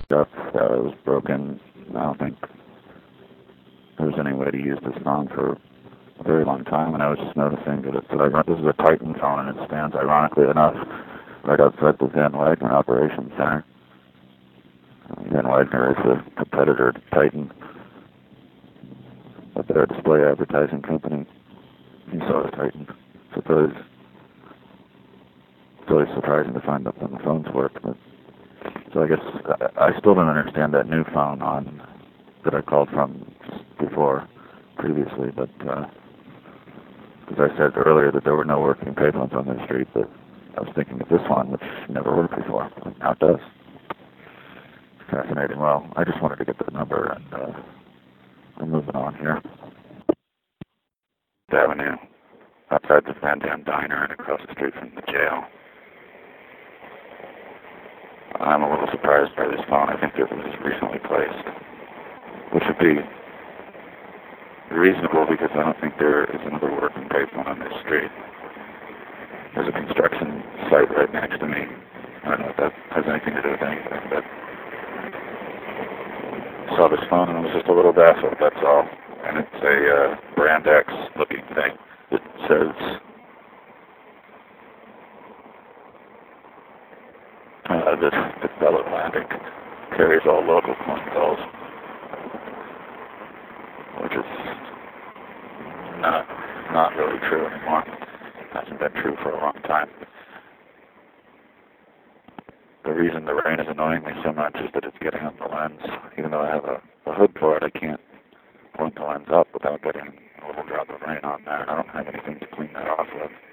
stuff that was broken. I don't think there was any way to use this phone for a very long time, and I was just noticing that this is a Titan phone, and it stands, ironically enough, right outside the Van Wagner Operations Center. Van Wagner is a competitor to Titan, but they're a display advertising company. And so is Titan. So it's always surprising to find out when the phones work. But, so I guess I still don't understand that new phone that I called from before, previously, but as I said earlier that there were no working payphones on the street, but I was thinking of this one, which never worked before. Now it does. Fascinating. Well, I just wanted to get the number, and we're moving on here. Avenue, outside the Van Dam Diner and across the street from the jail. I'm a little surprised by this phone. I think it was recently placed, which would be reasonable because I don't think there is another working payphone on this street. There's a construction site right next to me. I don't know if that has anything to do with anything, but I saw this phone and I was just a little baffled, that's all. And it's a Brand X looking thing. It says this Bell Atlantic carries all local phone calls, which is not really true anymore. Hasn't been true for a long time. The reason the rain is annoying me so much is that it's getting up the lens. Even though I have a hood for it, I can't point the lens up without getting a little drop of rain on there. I don't have anything to clean that off with.